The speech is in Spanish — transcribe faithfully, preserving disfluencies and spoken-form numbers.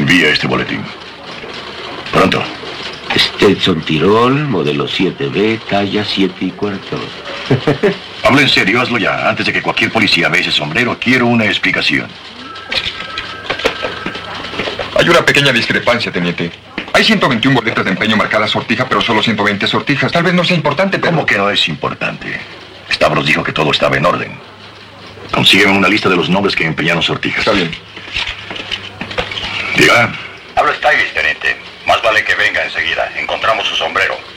Envía este boletín. Pronto. Stetson Tirol, modelo siete B, talla siete y cuarto. Habla en serio, hazlo ya. Antes de que cualquier policía vea ese sombrero, quiero una explicación. Hay una pequeña discrepancia, teniente. Hay ciento veintiuna boletas de empeño marcadas sortija, pero solo ciento veinte sortijas. Tal vez no sea importante, pero... ¿Cómo que no es importante? Stavros dijo que todo estaba en orden. Consígueme una lista de los nombres que empeñaron sortijas. Está bien. Diga. Habla Stylish, teniente. Más vale que venga enseguida. Encontramos su sombrero.